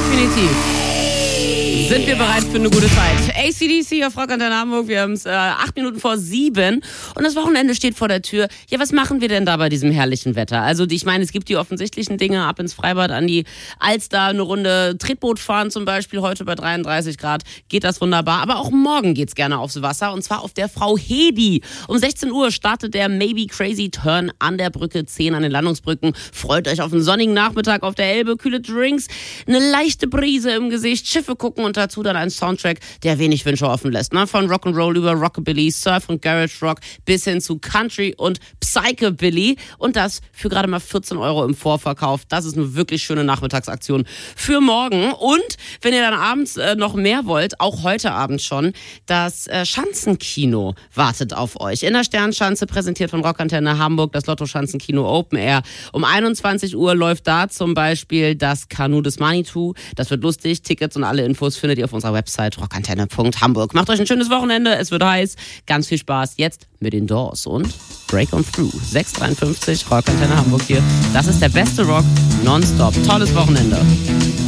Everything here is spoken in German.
definitiv. Sind wir bereit für eine gute Zeit? AC/DC auf Rockantenne Hamburg. Wir haben es 8 Minuten vor 7 und das Wochenende steht vor der Tür. Ja, was machen wir denn da bei diesem herrlichen Wetter? Also ich meine, es gibt die offensichtlichen Dinge, ab ins Freibad, an die Alster, eine Runde Tretboot fahren zum Beispiel. Heute bei 33 Grad geht das wunderbar. Aber auch morgen geht's gerne aufs Wasser und zwar auf der Frau Hedi. Um 16 Uhr startet der Maybe Crazy Turn an der Brücke 10 an den Landungsbrücken. Freut euch auf einen sonnigen Nachmittag auf der Elbe, kühle Drinks, eine leichte Brise im Gesicht, Schiffe gucken und dazu dann ein Soundtrack, der wenig Wünsche offen lässt. Ne? Von Rock'n'Roll über Rockabilly, Surf und Garage Rock bis hin zu Country und Psychobilly. Und das für gerade mal 14 € im Vorverkauf. Das ist eine wirklich schöne Nachmittagsaktion für morgen. Und wenn ihr dann abends noch mehr wollt, auch heute Abend schon, das Schanzenkino wartet auf euch. In der Sternschanze, präsentiert von Rockantenne Hamburg, das Lotto-Schanzenkino Open Air. Um 21 Uhr läuft da zum Beispiel das Kanu des Manitou. Das wird lustig. Tickets und alle Infos findet ihr auf unserer Website rockantenne.hamburg. Macht euch ein schönes Wochenende. Es wird heiß. Ganz viel Spaß jetzt mit den Doors und Break On Through. 6:53 Rockantenne Hamburg hier. Das ist der beste Rock nonstop. Tolles Wochenende.